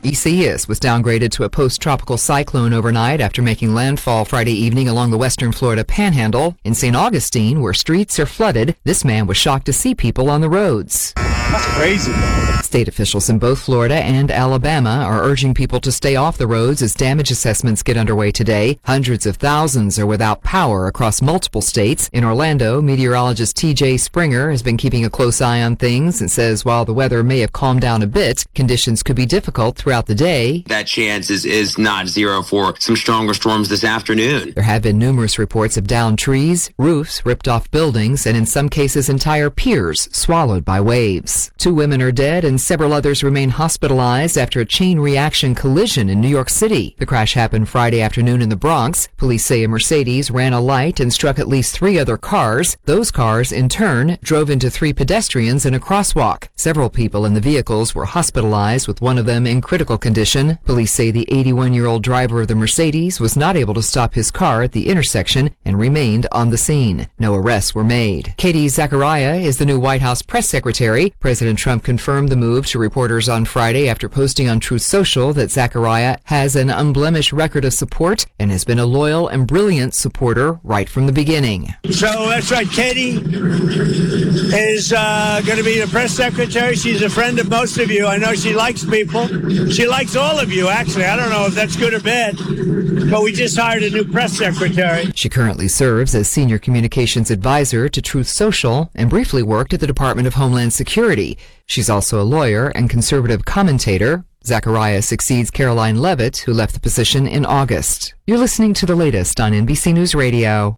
Isaias was downgraded to a post-tropical cyclone overnight after making landfall Friday evening along the western Florida panhandle. In St. Augustine, where streets are flooded, this man was shocked to see people on the roads. That's crazy. State officials in both Florida and Alabama are urging people to stay off the roads as damage assessments get underway today. Hundreds of thousands are without power across multiple states. In Orlando, meteorologist TJ Springer has been keeping a close eye on things and says while the weather may have calmed down a bit, conditions could be difficult throughout the day. That chance is not zero for some stronger storms this afternoon. There have been numerous reports of downed trees, roofs ripped off buildings, and in some cases entire piers swallowed by waves. 2 women are dead and several others remain hospitalized after a chain reaction collision in New York City. The crash happened Friday afternoon in the Bronx. Police say a Mercedes ran a light and struck at least 3 other cars. Those cars, in turn, drove into 3 pedestrians in a crosswalk. Several people in the vehicles were hospitalized, with one of them in critical condition. Police say the 81-year-old driver of the Mercedes was not able to stop his car at the intersection and remained on the scene. No arrests were made. Katie Zachariah is the new White House press secretary. President Trump confirmed the move to reporters on Friday after posting on Truth Social that Zachariah has an unblemished record of support and has been a loyal and brilliant supporter right from the beginning. So that's right. Katie is going to be the press secretary. She's a friend of most of you. I know she likes people. She likes all of you, actually. I don't know if that's good or bad, but we just hired a new press secretary. She currently serves as senior communications advisor to Truth Social and briefly worked at the Department of Homeland Security. She's also a lawyer and conservative commentator. Zachariah succeeds Caroline Levitt, who left the position in August. You're listening to the latest on NBC News Radio.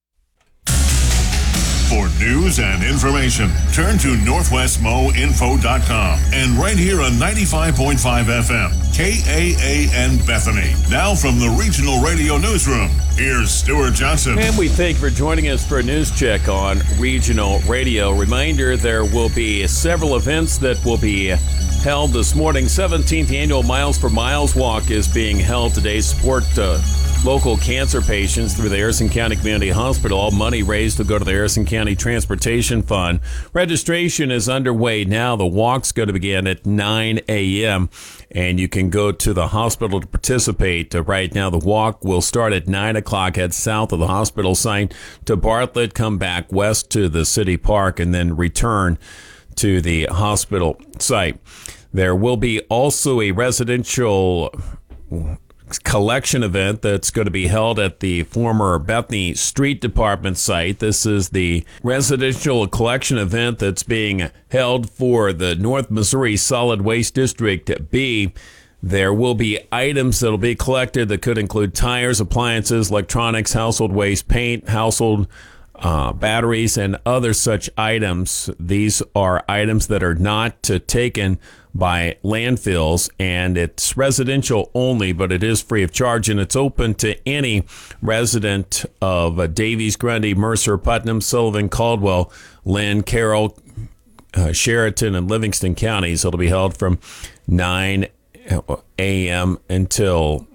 For news and information, turn to NorthwestMoInfo.com and right here on 95.5 FM, KAAN Bethany. Now from the Regional Radio Newsroom, here's Stuart Johnson. And we thank you for joining us for a news check on Regional Radio. Reminder, there will be several events that will be held this morning. 17th Annual Miles for Miles Walk is being held today. Support local cancer patients through the Harrison County Community Hospital. All money raised will go to the Harrison County Transportation Fund. Registration is underway now. The walk's going to begin at 9 a.m. and you can go to the hospital to participate. Right now, the walk will start at 9 o'clock, head south of the hospital site to Bartlett, come back west to the city park, and then return to the hospital site. There will be also a residential collection event that's going to be held at the former Bethany Street Department site. This is the residential collection event that's being held for the North Missouri Solid Waste District B. There will be items that will be collected that could include tires, appliances, electronics, household waste, paint, household batteries, and other such items. These are items that are not taken by landfills, and it's residential only, but it is free of charge, and it's open to any resident of Davies, Grundy, Mercer, Putnam, Sullivan, Caldwell, Lynn, Carroll, Sheraton, and Livingston counties. It'll be held from 9 a.m. until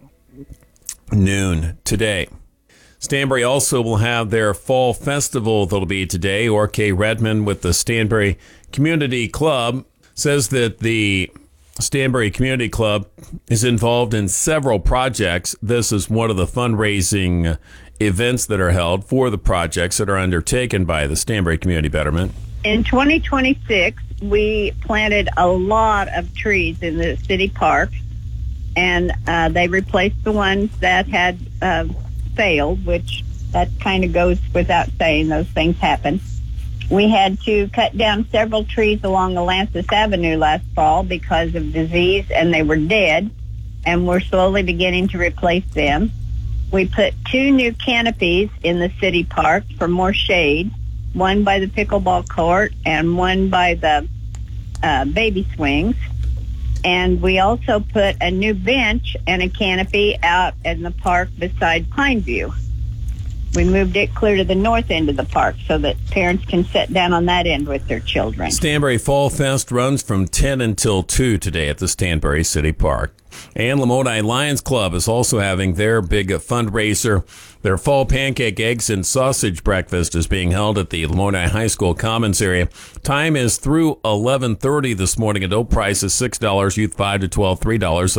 noon today. Stanbury also will have their fall festival that'll be today. Orkay Redmond with the Stanbury Community Club says that the Stanbury Community Club is involved in several projects. This is one of the fundraising events that are held for the projects that are undertaken by the Stanbury Community Betterment. In 2026, we planted a lot of trees in the city park, and they replaced the ones that had failed, which that kind of goes without saying. Those things happen. We had to cut down several trees along Alancis Avenue last fall because of disease, and they were dead, and we're slowly beginning to replace them. We put 2 new canopies in the city park for more shade, one by the pickleball court and one by the baby swings. And we also put a new bench and a canopy out in the park beside Pineview. We moved it clear to the north end of the park so that parents can sit down on that end with their children. Stanbury Fall Fest runs from 10 until 2 today at the Stanbury City Park. And Lamoni Lions Club is also having their big fundraiser. Their fall pancake, eggs, and sausage breakfast is being held at the Lamoni High School Commons area. Time is through 11:30 this morning. Adult price is $6, youth $5 to $12, $3.